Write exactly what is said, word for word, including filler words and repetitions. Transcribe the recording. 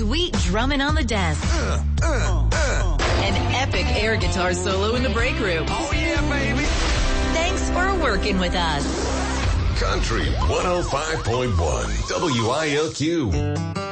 sweet drumming on the desk. Uh, uh, uh. An epic air guitar solo in the break room. Oh yeah, baby. Thanks for working with us. Country one oh five point one W I L Q.